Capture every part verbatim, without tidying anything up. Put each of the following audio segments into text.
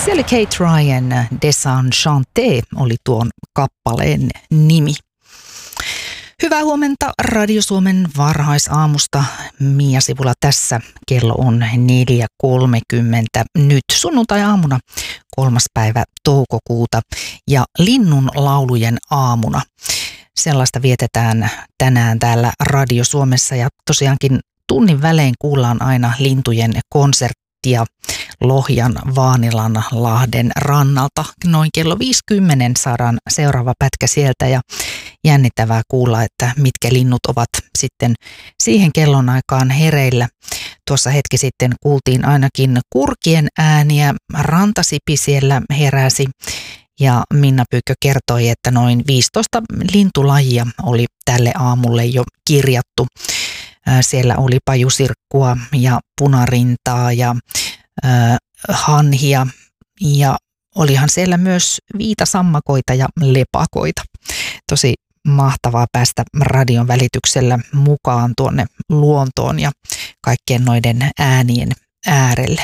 Se oli Kate Ryan, Desenchanté oli tuon kappaleen nimi. Hyvää huomenta Radio Suomen varhaisaamusta. Mia Sivula tässä. Kello on neljä kolmekymmentä nyt sunnuntai-aamuna kolmas päivä toukokuuta ja linnun laulujen aamuna. Sellaista vietetään tänään täällä Radio Suomessa ja tosiaankin tunnin välein kuullaan aina lintujen konserttia Lohjan Vaanilan lahden rannalta. Noin kello viisikymmentä saadaan seuraava pätkä sieltä ja jännittävää kuulla, että mitkä linnut ovat sitten siihen kellonaikaan hereillä. Tuossa hetki sitten kuultiin ainakin kurkien ääniä, rantasipi siellä heräsi ja Minna Pyykkö kertoi, että noin viisitoista lintulajia oli tälle aamulle jo kirjattu. Siellä oli pajusirkkua ja punarintaa ja äh, hanhia ja olihan siellä myös viitasammakoita ja lepakoita. Tosi mahtavaa päästä radion välityksellä mukaan tuonne luontoon ja kaikkien noiden äänien äärelle.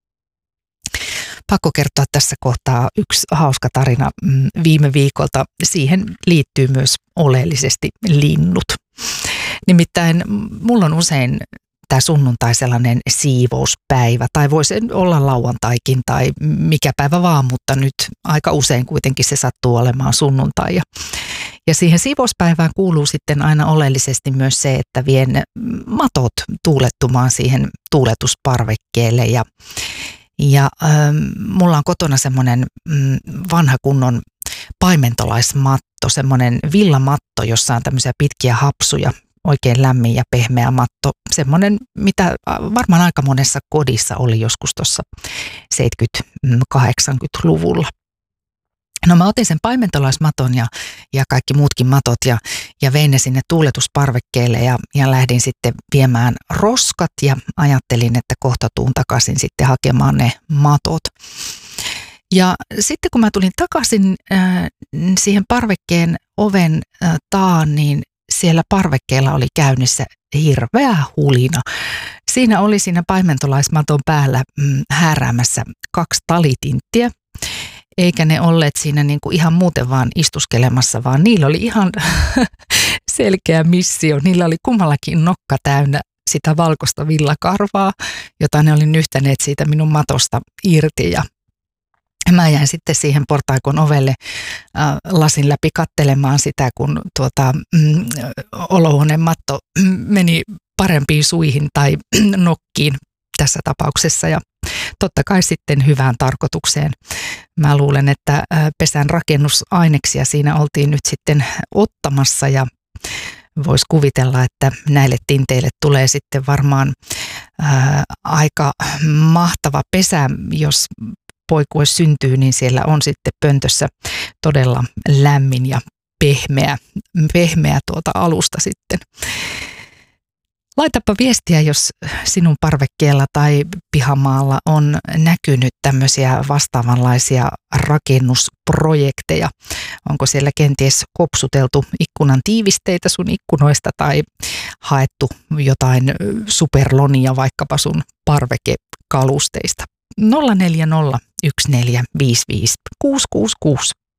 Pakko kertoa tässä kohtaa yksi hauska tarina viime viikolta. Siihen liittyy myös oleellisesti linnut. Nimittäin mulla on usein tämä sunnuntai sellainen siivouspäivä, tai voisi olla lauantaikin tai mikä päivä vaan, mutta nyt aika usein kuitenkin se sattuu olemaan sunnuntai. Ja, ja siihen siivouspäivään kuuluu sitten aina oleellisesti myös se, että vien matot tuulettumaan siihen tuuletusparvekkeelle. Ja, ja ähm, mulla on kotona semmoinen mm, vanha kunnon paimentolaismatto, semmoinen villamatto, jossa on tämmöisiä pitkiä hapsuja. Oikein lämmin ja pehmeä matto, semmoinen, mitä varmaan aika monessa kodissa oli joskus tuossa seitsemänkymmentä-kahdeksankymmentäluvulla. No mä otin sen paimentolaismaton ja, ja kaikki muutkin matot ja, ja vein ne sinne tuuletusparvekkeelle ja, ja lähdin sitten viemään roskat ja ajattelin, että kohta tuun takaisin sitten hakemaan ne matot. Ja sitten kun mä tulin takaisin äh, siihen parvekkeen oven äh, taan, niin siellä parvekkeella oli käynnissä hirveä hulina. Siinä oli siinä paimentolaismaton päällä mm, häräämässä kaksi talitinttiä, eikä ne olleet siinä niinku ihan muuten vaan istuskelemassa, vaan niillä oli ihan selkeä missio. Niillä oli kummallakin nokka täynnä sitä valkoista villakarvaa, jota ne oli nyhtäneet siitä minun matosta irti ja mä jäin sitten siihen portaikon ovelle äh, lasin läpi kattelemaan sitä, kun tuota, mm, olohuoneen matto meni parempiin suihin tai nokkiin tässä tapauksessa. Ja totta kai sitten hyvään tarkoitukseen. Mä luulen, että äh, pesän rakennusaineksia siinä oltiin nyt sitten ottamassa ja voisi kuvitella, että näille tinteille tulee sitten varmaan äh, aika mahtava pesä, jos poikue syntyy, niin siellä on sitten pöntössä todella lämmin ja pehmeä, pehmeä tuota alusta sitten. Laitapa viestiä, jos sinun parvekkeella tai pihamaalla on näkynyt tämmöisiä vastaavanlaisia rakennusprojekteja. Onko siellä kenties kopsuteltu ikkunan tiivisteitä sun ikkunoista tai haettu jotain superlonia vaikkapa sun parvekekalusteista. nolla neljä nolla yksi neljä viisi viisi kuusi kuusi kuusi.